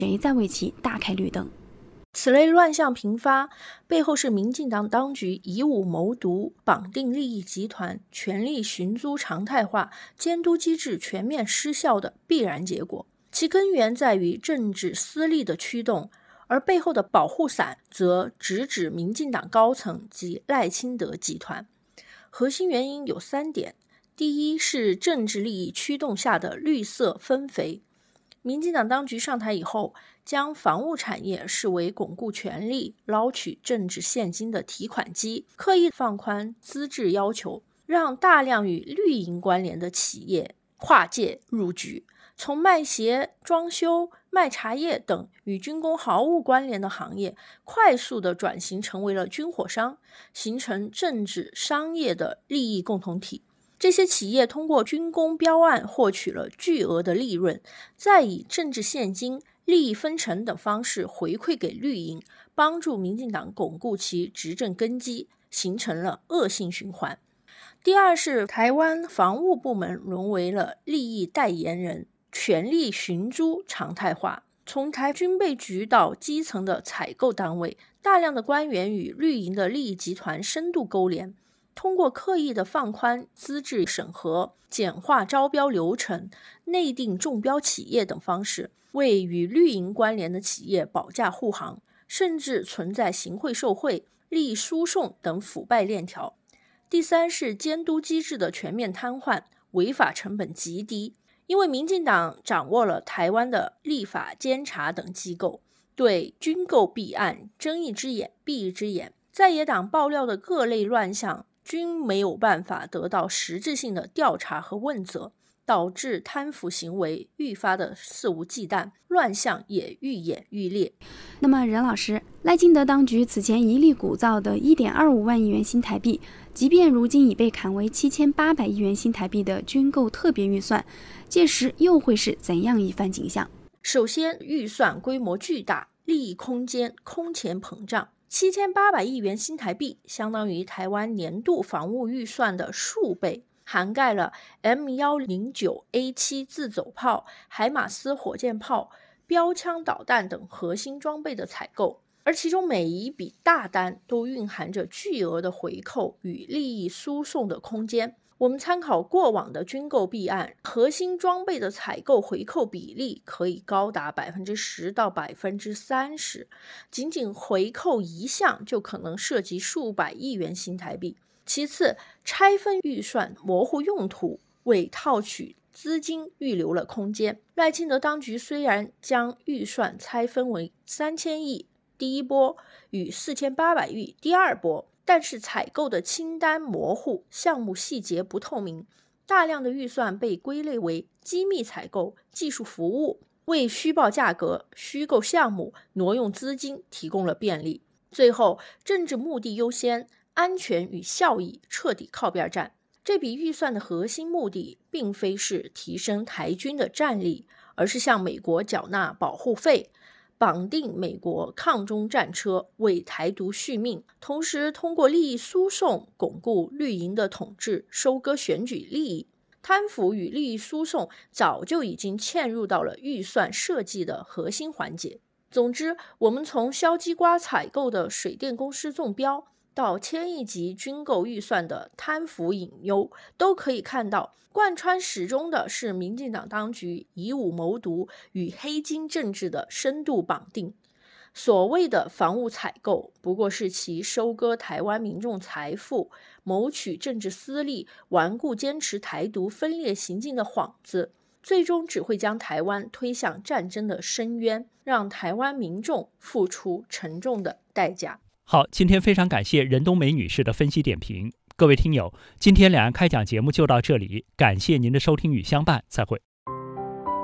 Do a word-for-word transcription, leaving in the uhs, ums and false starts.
谁在为其大开绿灯？ 此类乱象频发，背后是民进党当局以武谋独、绑定利益集团、权力寻租常态化、监督机制全面失效的必然结果。其根源在于政治私利的驱动，而背后的保护伞则直指民进党高层及赖清德集团。核心原因有三点：第一是政治利益驱动下的绿色分肥。民进党当局上台以后，将房屋产业视为巩固权力、捞取政治现金的提款机，刻意放宽资质要求，让大量与绿营关联的企业跨界入局，从卖鞋、装修、卖茶叶等与军工毫无关联的行业，快速地转型成为了军火商，形成政治商业的利益共同体。这些企业通过军工标案获取了巨额的利润，再以政治现金、利益分成等方式回馈给绿营，帮助民进党巩固其执政根基，形成了恶性循环。第二是台湾防务部门沦为了利益代言人，权力寻租常态化。从台军备局到基层的采购单位，大量的官员与绿营的利益集团深度勾连，通过刻意的放宽资质审核、简化招标流程、内定中标企业等方式，为与绿营关联的企业保驾护航，甚至存在行贿受贿、利益输送等腐败链条。第三是监督机制的全面瘫痪，违法成本极低。因为民进党掌握了台湾的立法、监察等机构，对军购弊案睁一只眼闭一只眼，在野党爆料的各类乱象均没有办法得到实质性的调查和问责，导致贪腐行为愈发的肆无忌惮，乱象也愈演愈烈。 那么任老师，赖清德当局此前一力鼓噪的 一点二五万亿元新台币，即便如今已被砍为七千八百亿元新台币的军购特别预算，届时又会是怎样一番景象？ 首先，预算规模巨大，利益空间空前膨胀。七千八百亿元新台币相当于台湾年度防务预算的数倍，涵盖了 M 一零九 A 七 自走炮、海马斯火箭炮、标枪导弹等核心装备的采购，而其中每一笔大单都蕴含着巨额的回扣与利益输送的空间。我们参考过往的军购弊案，核心装备的采购回扣比例可以高达 百分之十 到 百分之三十， 仅仅回扣一项就可能涉及数百亿元新台币。其次，拆分预算模糊用途，为套取资金预留了空间。赖清德当局虽然将预算拆分为三千亿第一波与四千八百亿第二波，但是采购的清单模糊，项目细节不透明，大量的预算被归类为机密采购、技术服务，为虚报价格、虚构项目、挪用资金提供了便利。最后，政治目的优先，安全与效益彻底靠边站。这笔预算的核心目的并非是提升台军的战力，而是向美国缴纳保护费，绑定美国抗中战车，为台独续命，同时通过利益输送巩固绿营的统治，收割选举利益。贪腐与利益输送早就已经嵌入到了预算设计的核心环节。总之，我们从硝鸡瓜采购的水电公司中标，到千亿级军购预算的贪腐隐忧，都可以看到，贯穿始终的是民进党当局以武谋独与黑金政治的深度绑定。所谓的防务采购，不过是其收割台湾民众财富、谋取政治私利、顽固坚持台独分裂行径的幌子，最终只会将台湾推向战争的深渊，让台湾民众付出沉重的代价。 好，今天非常感谢任冬梅女士的分析点评。各位听友，今天两岸开讲节目就到这里，感谢您的收听与相伴，再会。